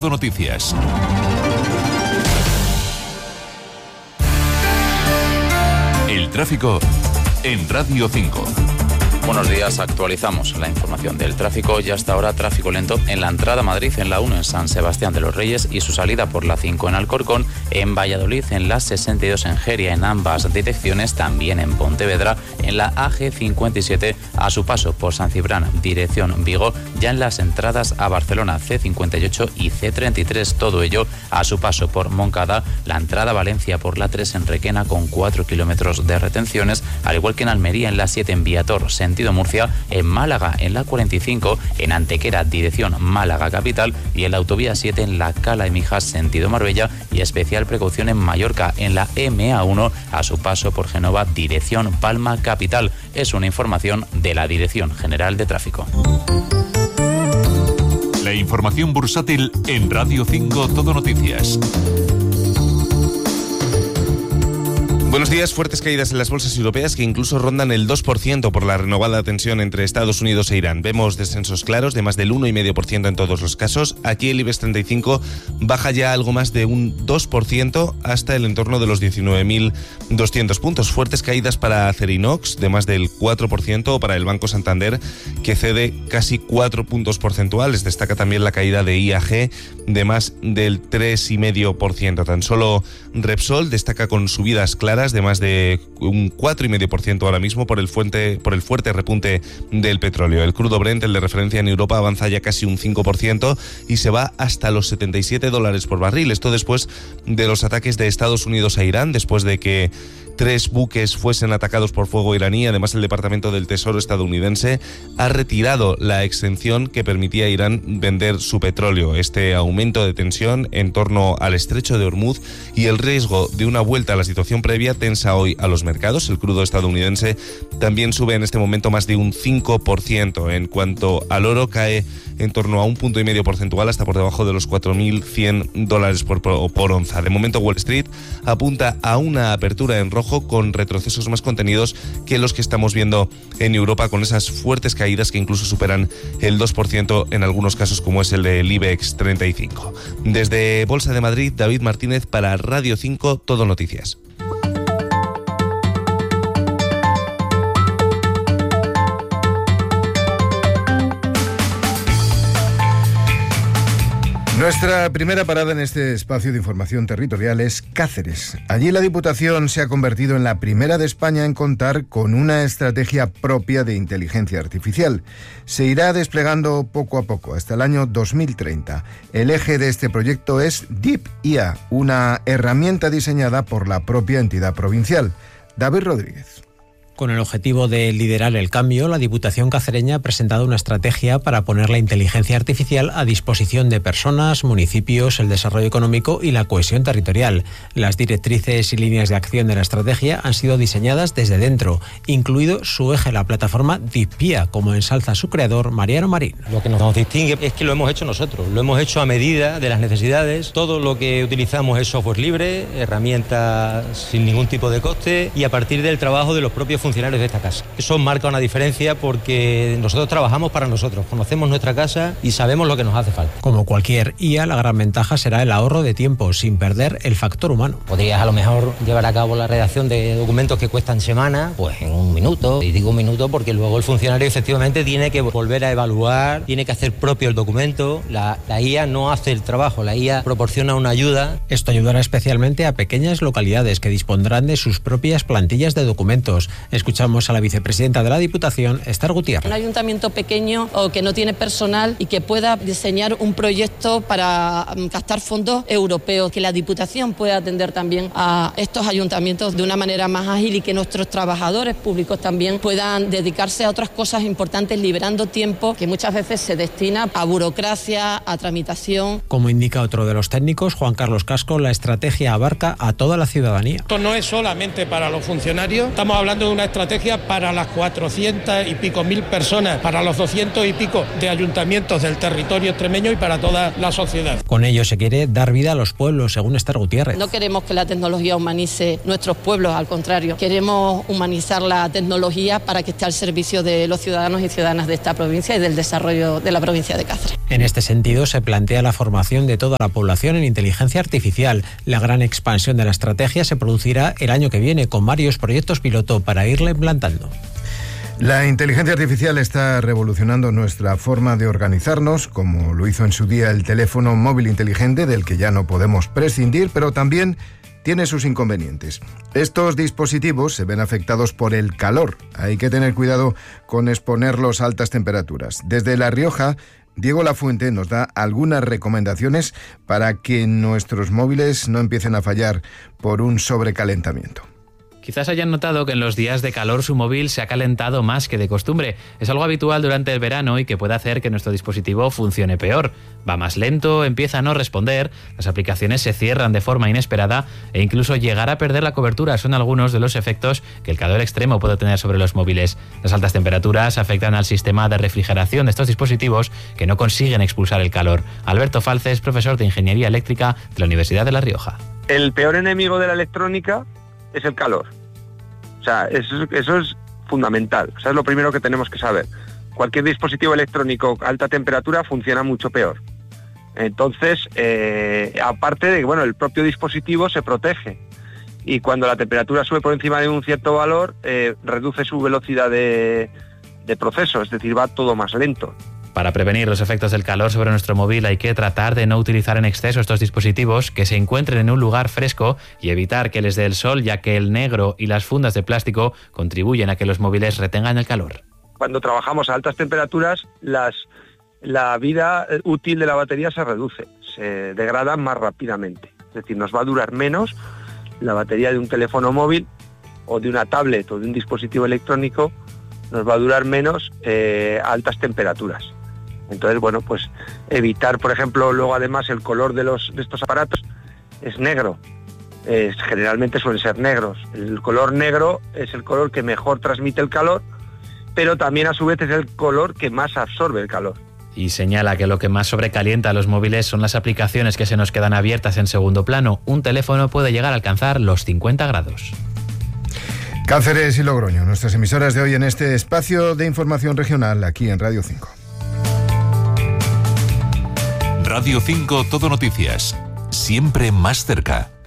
Todo Noticias. El tráfico en Radio 5. Buenos días, actualizamos la información del tráfico y hasta ahora tráfico lento en la entrada a Madrid en la 1 en San Sebastián de los Reyes y su salida por la 5 en Alcorcón, en Valladolid en la 62 en Jeria en ambas direcciones, también en Pontevedra en la AG57 a su paso por San Cibrán dirección Vigo, ya en las entradas a Barcelona C58 y C33, todo ello a su paso por Moncada, la entrada a Valencia por la 3 en Requena con 4 kilómetros de retenciones, al igual que en Almería en la 7 en Viator, sentido Murcia, en Málaga en la 45, en Antequera dirección Málaga capital y en la autovía 7 en la Cala de Mijas sentido Marbella y especial precaución en Mallorca en la MA1 a su paso por Génova dirección Palma capital. Es una información de la Dirección General de Tráfico. La información bursátil en Radio 5 Todo Noticias. Buenos días. Fuertes caídas en las bolsas europeas que incluso rondan el 2% por la renovada tensión entre Estados Unidos e Irán. Vemos descensos claros de más del 1,5% en todos los casos. Aquí el IBEX 35 baja ya algo más de un 2% hasta el entorno de los 19.200 puntos. Fuertes caídas para Acerinox de más del 4% o para el Banco Santander, que cede casi 4 puntos porcentuales. Destaca también la caída de IAG de más del 3,5%. Tan solo Repsol destaca con subidas claras de más de un 4,5% ahora mismo por el fuerte repunte del petróleo. El crudo Brent, el de referencia en Europa, avanza ya casi un 5% y se va hasta los $77 por barril. Esto después de los ataques de Estados Unidos a Irán, después de que 3 buques fuesen atacados por fuego iraní. Además, el Departamento del Tesoro estadounidense ha retirado la exención que permitía a Irán vender su petróleo. Este aumento de tensión en torno al estrecho de Hormuz y el riesgo de una vuelta a la situación previa tensa hoy a los mercados. El crudo estadounidense también sube en este momento más de un 5%. En cuanto al oro, cae en torno a 1,5 puntos porcentual hasta por debajo de los $4.100 por onza. De momento, Wall Street apunta a una apertura en rojo con retrocesos más contenidos que los que estamos viendo en Europa, con esas fuertes caídas que incluso superan el 2% en algunos casos, como es el del IBEX 35. Desde Bolsa de Madrid, David Martínez para Radio 5 Todo Noticias. Nuestra primera parada en este espacio de información territorial es Cáceres. Allí la Diputación se ha convertido en la primera de España en contar con una estrategia propia de inteligencia artificial. Se irá desplegando poco a poco hasta el año 2030. El eje de este proyecto es Deep IA, una herramienta diseñada por la propia entidad provincial. David Rodríguez. Con el objetivo de liderar el cambio, la Diputación cacereña ha presentado una estrategia para poner la inteligencia artificial a disposición de personas, municipios, el desarrollo económico y la cohesión territorial. Las directrices y líneas de acción de la estrategia han sido diseñadas desde dentro, incluido su eje, la plataforma DeepIA, como ensalza su creador, Mariano Marín. Lo que nos distingue es que lo hemos hecho nosotros, lo hemos hecho a medida de las necesidades. Todo lo que utilizamos es software libre, herramientas sin ningún tipo de coste y a partir del trabajo de los propios funcionarios de esta casa. Eso marca una diferencia porque nosotros trabajamos para nosotros, conocemos nuestra casa y sabemos lo que nos hace falta. Como cualquier IA, la gran ventaja será el ahorro de tiempo, sin perder el factor humano. Podrías a lo mejor llevar a cabo la redacción de documentos que cuestan semanas, pues en 1 minuto. Y digo 1 minuto porque luego el funcionario efectivamente tiene que volver a evaluar, tiene que hacer propio el documento. La IA no hace el trabajo, la IA proporciona una ayuda. Esto ayudará especialmente a pequeñas localidades que dispondrán de sus propias plantillas de documentos. Escuchamos a la vicepresidenta de la Diputación, Esther Gutiérrez. Un ayuntamiento pequeño o que no tiene personal y que pueda diseñar un proyecto para captar fondos europeos, que la Diputación pueda atender también a estos ayuntamientos de una manera más ágil y que nuestros trabajadores públicos también puedan dedicarse a otras cosas importantes, liberando tiempo que muchas veces se destina a burocracia, a tramitación. Como indica otro de los técnicos, Juan Carlos Casco, la estrategia abarca a toda la ciudadanía. Esto no es solamente para los funcionarios, estamos hablando de una estrategia para las 400 y pico mil personas, para los 200 y pico de ayuntamientos del territorio extremeño y para toda la sociedad. Con ello se quiere dar vida a los pueblos, según Esther Gutiérrez. No queremos que la tecnología humanice nuestros pueblos, al contrario, queremos humanizar la tecnología para que esté al servicio de los ciudadanos y ciudadanas de esta provincia y del desarrollo de la provincia de Cáceres. En este sentido, se plantea la formación de toda la población en inteligencia artificial. La gran expansión de la estrategia se producirá el año que viene, con varios proyectos piloto para irla implantando. La inteligencia artificial está revolucionando nuestra forma de organizarnos, como lo hizo en su día el teléfono móvil inteligente, del que ya no podemos prescindir, pero también tiene sus inconvenientes. Estos dispositivos se ven afectados por el calor. Hay que tener cuidado con exponerlos a altas temperaturas. Desde La Rioja, Diego Lafuente nos da algunas recomendaciones para que nuestros móviles no empiecen a fallar por un sobrecalentamiento. Quizás hayan notado que en los días de calor su móvil se ha calentado más que de costumbre. Es algo habitual durante el verano y que puede hacer que nuestro dispositivo funcione peor. Va más lento, empieza a no responder, las aplicaciones se cierran de forma inesperada e incluso llegar a perder la cobertura son algunos de los efectos que el calor extremo puede tener sobre los móviles. Las altas temperaturas afectan al sistema de refrigeración de estos dispositivos que no consiguen expulsar el calor. Alberto Falces, profesor de Ingeniería Eléctrica de la Universidad de La Rioja. El peor enemigo de la electrónica es el calor. O sea, eso es fundamental. O sea, es lo primero que tenemos que saber. Cualquier dispositivo electrónico a alta temperatura funciona mucho peor. Entonces, aparte de que, bueno, el propio dispositivo se protege. Y cuando la temperatura sube por encima de un cierto valor, reduce su velocidad de proceso, es decir, va todo más lento. Para prevenir los efectos del calor sobre nuestro móvil hay que tratar de no utilizar en exceso estos dispositivos, que se encuentren en un lugar fresco y evitar que les dé el sol, ya que el negro y las fundas de plástico contribuyen a que los móviles retengan el calor. Cuando trabajamos a altas temperaturas, la vida útil de la batería se reduce, se degrada más rápidamente. Es decir, nos va a durar menos la batería de un teléfono móvil o de una tablet o de un dispositivo electrónico, nos va a durar menos a altas temperaturas. Entonces, bueno, pues evitar, por ejemplo, luego además el color de estos aparatos es negro. Generalmente suelen ser negros. El color negro es el color que mejor transmite el calor, pero también a su vez es el color que más absorbe el calor. Y señala que lo que más sobrecalienta a los móviles son las aplicaciones que se nos quedan abiertas en segundo plano. Un teléfono puede llegar a alcanzar los 50 grados. Cáceres y Logroño, nuestras emisoras de hoy en este espacio de información regional aquí en Radio 5. Radio 5 Todo Noticias, siempre más cerca.